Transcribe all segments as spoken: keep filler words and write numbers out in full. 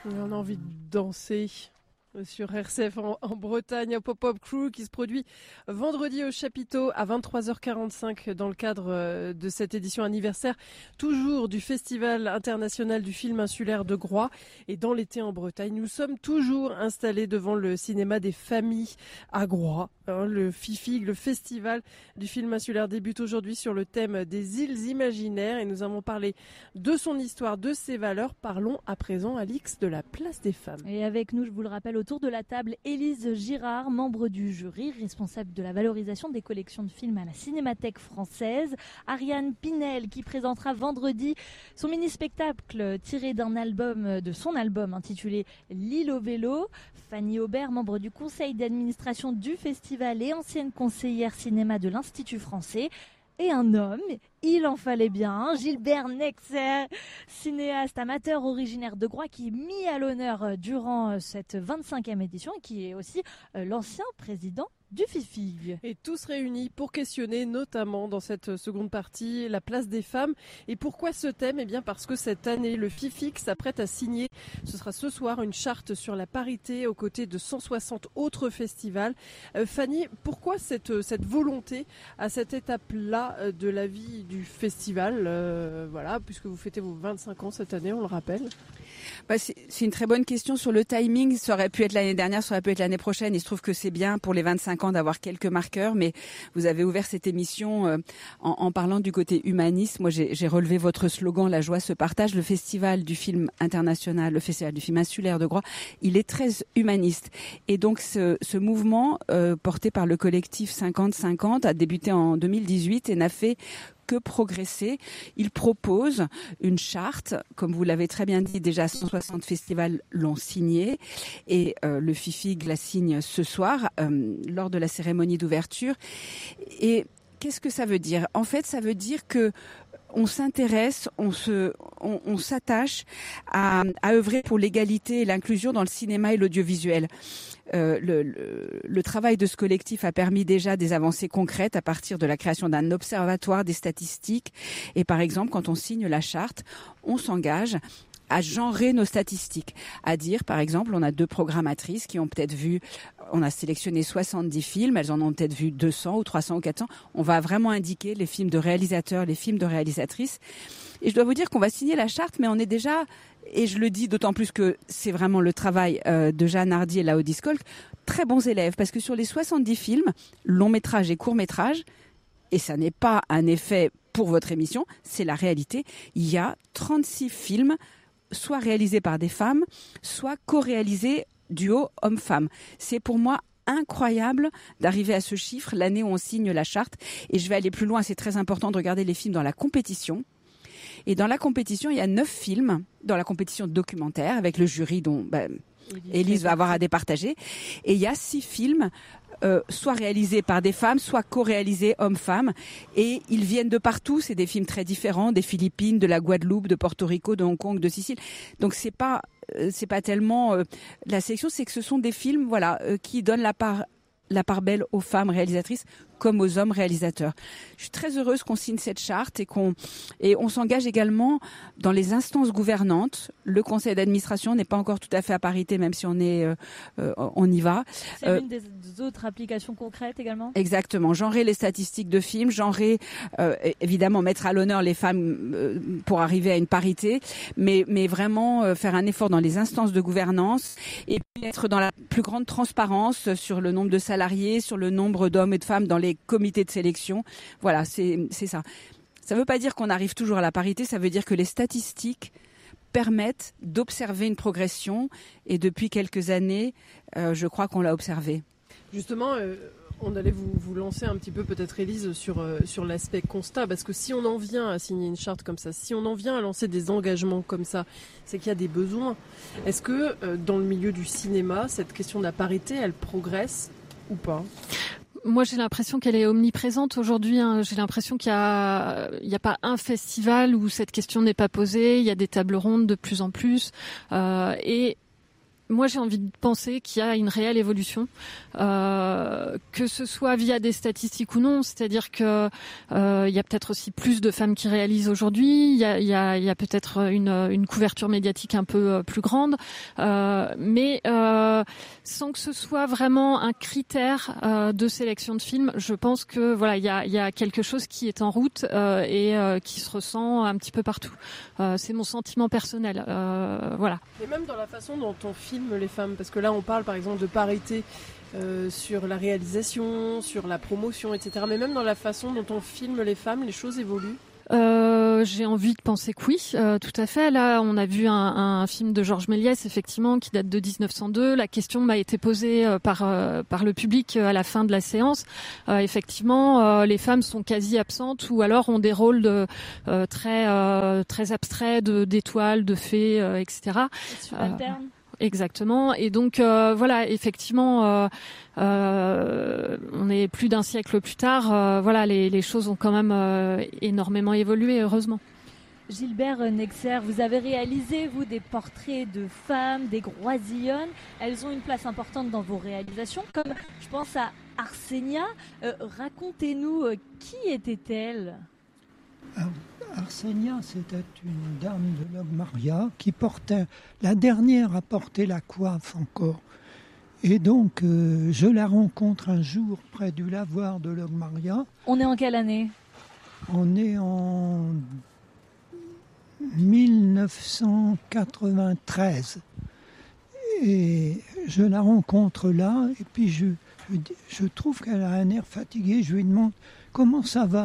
On a envie de danser sur R C F en, en Bretagne, un pop-up crew qui se produit vendredi au Chapiteau à vingt-trois heures quarante-cinq dans le cadre de cette édition anniversaire, toujours du Festival international du film insulaire de Groix. Et dans l'été en Bretagne, nous sommes toujours installés devant le cinéma des familles à Groix. Hein, le FIFIG, le Festival du film insulaire, débute aujourd'hui sur le thème des îles imaginaires et nous avons parlé de son histoire, de ses valeurs. Parlons à présent, Alix, de la place des femmes. Et avec nous, je vous le rappelle, autour de la table, Élise Girard, membre du jury, responsable de la valorisation des collections de films à la Cinémathèque française. Ariane Pinel, qui présentera vendredi son mini-spectacle tiré d'un album, de son album intitulé L'île au vélo. Fanny Aubert, membre du conseil d'administration du festival et ancienne conseillère cinéma de l'Institut français. Et un homme, il en fallait bien, Gilbert Nexer, cinéaste amateur originaire de Groix qui est mis à l'honneur durant cette vingt-cinquième édition et qui est aussi l'ancien président du FIFIG. Et tous réunis pour questionner, notamment dans cette seconde partie, la place des femmes. Et pourquoi ce thème ? Eh bien parce que cette année, le FIFIG s'apprête à signer, ce sera ce soir, une charte sur la parité aux côtés de cent soixante autres festivals. Euh, Fanny, pourquoi cette, cette volonté à cette étape-là de la vie du festival, euh, voilà, puisque vous fêtez vos vingt-cinq ans cette année, on le rappelle ? Bah, c'est, c'est une très bonne question sur le timing. Ça aurait pu être l'année dernière, ça aurait pu être l'année prochaine. Il se trouve que c'est bien pour les vingt-cinq ans d'avoir quelques marqueurs, mais vous avez ouvert cette émission euh, en, en parlant du côté humaniste. Moi, j'ai, j'ai relevé votre slogan, la joie se partage. Le festival du film international, le festival du film insulaire de Groix, il est très humaniste. Et donc, ce, ce mouvement euh, porté par le collectif cinquante cinquante a débuté en deux mille dix-huit et n'a fait que progresser. Il propose une charte, comme vous l'avez très bien dit, déjà cent soixante festivals l'ont signée et euh, le FIFIG la signe ce soir euh, lors de la cérémonie d'ouverture. Et qu'est-ce que ça veut dire ? En fait, ça veut dire que on s'intéresse, on se, on, on s'attache à, à œuvrer pour l'égalité et l'inclusion dans le cinéma et l'audiovisuel. Euh, le, le, le travail de ce collectif a permis déjà des avancées concrètes à partir de la création d'un observatoire des statistiques. Et par exemple, quand on signe la charte, on s'engage à genrer nos statistiques, à dire, par exemple, on a deux programmatrices qui ont peut-être vu, on a sélectionné soixante-dix films, elles en ont peut-être vu deux cents ou trois cents ou quatre cents. On va vraiment indiquer les films de réalisateurs, les films de réalisatrices. Et je dois vous dire qu'on va signer la charte, mais on est déjà, et je le dis d'autant plus que c'est vraiment le travail euh, de Jeanne Hardy et Laodie Skolk, très bons élèves, parce que sur les soixante-dix films, long métrage et court métrage, et ça n'est pas un effet pour votre émission, c'est la réalité, il y a trente-six films soit réalisés par des femmes, soit co-réalisés duo homme-femme. C'est pour moi incroyable d'arriver à ce chiffre l'année où on signe la charte. Et je vais aller plus loin, c'est très important de regarder les films dans la compétition. Et dans la compétition, il y a neuf films, dans la compétition documentaire, avec le jury dont bah, Élise va avoir à départager. Et il y a six films Euh, soit réalisés par des femmes, soit co-réalisés hommes-femmes. Et ils viennent de partout. C'est des films très différents, des Philippines, de la Guadeloupe, de Porto Rico, de Hong Kong, de Sicile. Donc c'est pas, euh, c'est pas tellement euh, la sélection, c'est que ce sont des films, voilà, euh, qui donnent la part, la part belle aux femmes réalisatrices comme aux hommes réalisateurs. Je suis très heureuse qu'on signe cette charte et qu'on et on s'engage également dans les instances gouvernantes. Le conseil d'administration n'est pas encore tout à fait à parité, même si on est, euh, euh, on y va. C'est euh, l'une des autres applications concrètes également. Exactement. Genrer les statistiques de films, genrer euh, évidemment mettre à l'honneur les femmes euh, pour arriver à une parité, mais mais vraiment euh, faire un effort dans les instances de gouvernance et puis être dans la plus grande transparence sur le nombre de salariés, sur le nombre d'hommes et de femmes dans les comités de sélection. Voilà, c'est, c'est ça. Ça ne veut pas dire qu'on arrive toujours à la parité, ça veut dire que les statistiques permettent d'observer une progression et depuis quelques années, euh, je crois qu'on l'a observé. Justement, euh, on allait vous, vous lancer un petit peu peut-être Élise sur, euh, sur l'aspect constat, parce que si on en vient à signer une charte comme ça, si on en vient à lancer des engagements comme ça, c'est qu'il y a des besoins. Est-ce que euh, dans le milieu du cinéma, cette question de la parité, elle progresse ou pas ? Moi, j'ai l'impression qu'elle est omniprésente aujourd'hui. Hein. J'ai l'impression qu'il y a, il y a pas un festival où cette question n'est pas posée. Il y a des tables rondes de plus en plus. Euh, et moi, j'ai envie de penser qu'il y a une réelle évolution, euh, que ce soit via des statistiques ou non. C'est-à-dire que euh, il y a peut-être aussi plus de femmes qui réalisent aujourd'hui. Il y a, il y a, il y a peut-être une, une couverture médiatique un peu plus grande, euh, mais euh, sans que ce soit vraiment un critère euh, de sélection de films. Je pense que voilà, il y a, il y a quelque chose qui est en route euh, et euh, qui se ressent un petit peu partout. Euh, c'est mon sentiment personnel. Euh, voilà. Et même dans la façon dont on filme les femmes, parce que là on parle par exemple de parité euh, sur la réalisation, sur la promotion, et cetera. Mais même dans la façon dont on filme les femmes, les choses évoluent. Euh, j'ai envie de penser que oui, euh, tout à fait. Là, on a vu un, un film de Georges Méliès, effectivement, qui date de dix-neuf cent deux. La question m'a été posée euh, par euh, par le public euh, à la fin de la séance. Euh, effectivement, euh, les femmes sont quasi absentes ou alors ont des rôles de, euh, très euh, très abstraits, de d'étoiles, de fées, euh, et cetera. Subalterne. Exactement. Et donc euh, voilà, effectivement, euh, euh, on est plus d'un siècle plus tard. Euh, voilà, les, les choses ont quand même euh, énormément évolué, heureusement. Gilbert Nexer, vous avez réalisé, vous, des portraits de femmes, des groisillonnes. Elles ont une place importante dans vos réalisations, comme je pense à Arsenia. Euh, racontez-nous, euh, qui était-elle ? Arsenia, c'était une dame de Logmaria qui portait, la dernière à porter la coiffe encore. Et donc, euh, je la rencontre un jour près du lavoir de Logmaria. On est en quelle année ? On est en mille neuf cent quatre-vingt-treize. Et je la rencontre là, et puis je, je, je trouve qu'elle a un air fatigué. Je lui demande « Comment ça va ?»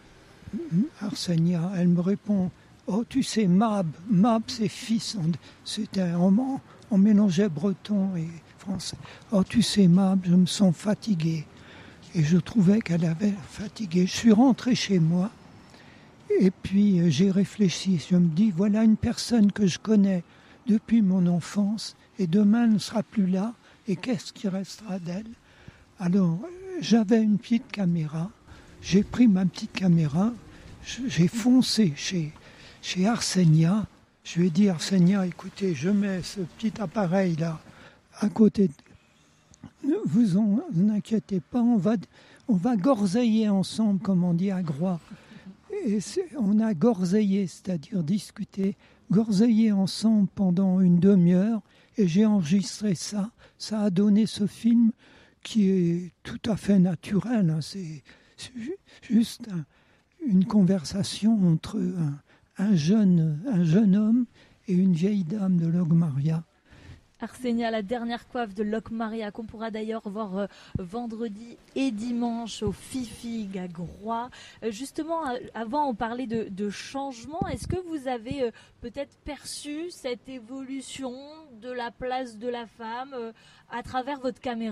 Arsenia, elle me répond « Oh, tu sais, Mab, Mab c'est fils, c'était on, on mélangeait breton et français. Oh, tu sais, Mab, je me sens fatigué. » Et je trouvais qu'elle avait fatigué. Je suis rentré chez moi et puis euh, j'ai réfléchi. Je me dis, voilà une personne que je connais depuis mon enfance et demain elle ne sera plus là. Et qu'est-ce qui restera d'elle ? Alors, j'avais une petite caméra. J'ai pris ma petite caméra, j'ai foncé chez, chez Arsenia. Je lui ai dit, Arsenia, écoutez, je mets ce petit appareil-là à côté. De... Ne vous en vous inquiétez pas, on va, on va gorzeiller ensemble, comme on dit à Groix. Et on a gorzeillé, c'est-à-dire discuté, gorzeillé ensemble pendant une demi-heure. Et j'ai enregistré ça. Ça a donné ce film qui est tout à fait naturel. Hein. C'est... C'est juste un, une conversation entre un, un, jeune, un jeune homme et une vieille dame de Logmaria. Arsenia, la dernière coiffe de Logmaria, qu'on pourra d'ailleurs voir euh, vendredi et dimanche au Fifig à Groix. Euh, justement, euh, avant on parlait de, de changement. Est-ce que vous avez euh, peut-être perçu cette évolution de la place de la femme euh, à travers votre caméra ?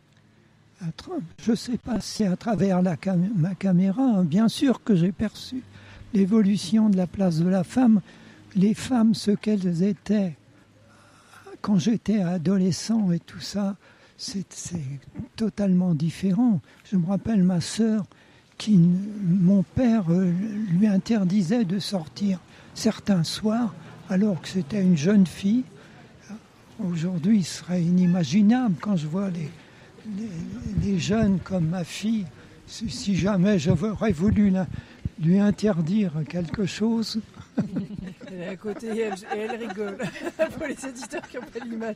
Je ne sais pas si à travers la cam- ma caméra, bien sûr que j'ai perçu l'évolution de la place de la femme. Les femmes, ce qu'elles étaient quand j'étais adolescent et tout ça, c'est, c'est totalement différent. Je me rappelle ma sœur, qui, mon père euh, lui interdisait de sortir certains soirs alors que c'était une jeune fille. Aujourd'hui, ce serait inimaginable quand je vois les... Les, les jeunes comme ma fille, si, si jamais j'aurais voulu la, lui interdire quelque chose. Elle est à côté et elle, et elle rigole. Pour les éditeurs qui n'ont pas l'image.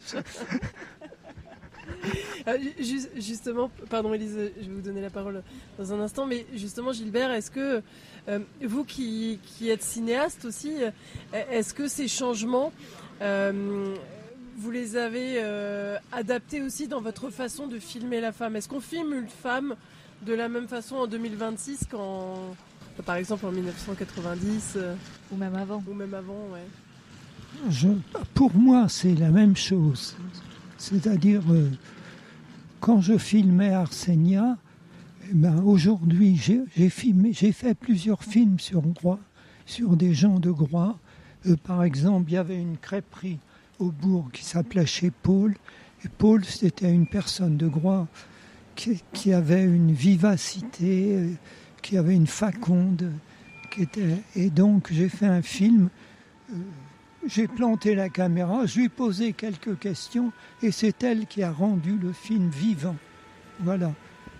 Just, justement, pardon Élise, je vais vous donner la parole dans un instant, mais justement Gilbert, est-ce que euh, vous qui, qui êtes cinéaste aussi, est-ce que ces changements euh, vous les avez euh, adaptés aussi dans votre façon de filmer la femme ? Est-ce qu'on filme une femme de la même façon en deux mille vingt-six qu'en, par exemple, en dix-neuf cent quatre-vingt-dix euh, ou même avant Ou même avant, ouais. Je, pour moi, c'est la même chose. C'est-à-dire, euh, quand je filmais Arsenia, eh ben, aujourd'hui, j'ai, j'ai, filmé, j'ai fait plusieurs films sur Groix, sur des gens de Groix. Euh, par exemple, il y avait une crêperie au bourg qui s'appelait chez Paul. Et Paul, c'était une personne de Groix qui, qui avait une vivacité, euh, qui avait une faconde. Qui était, et donc, j'ai fait un film euh, j'ai planté la caméra, je lui ai posé quelques questions et c'est elle qui a rendu le film vivant. Voilà.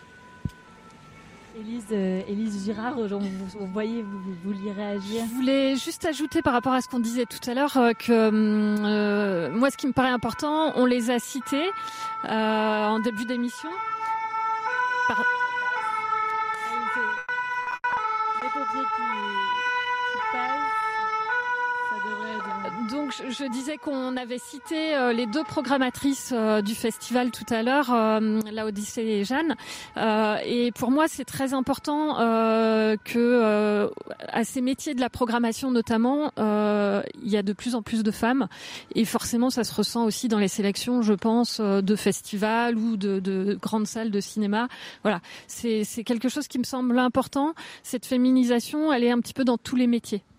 Élise, euh, Élise Girard, vous, vous voyez, vous, vous vouliez réagir? Je voulais juste ajouter par rapport à ce qu'on disait tout à l'heure euh, que euh, moi, ce qui me paraît important, on les a cités euh, en début d'émission. Par... Les pompiers qui, qui passent. Donc je, je disais qu'on avait cité euh, les deux programmatrices euh, du festival tout à l'heure, euh, la Odyssée et Jeanne. Euh, et pour moi, c'est très important euh, que euh, à ces métiers de la programmation notamment, euh, il y a de plus en plus de femmes. Et forcément, ça se ressent aussi dans les sélections, je pense, de festivals ou de, de grandes salles de cinéma. Voilà, c'est, c'est quelque chose qui me semble important. Cette féminisation, elle est un petit peu dans tous les métiers.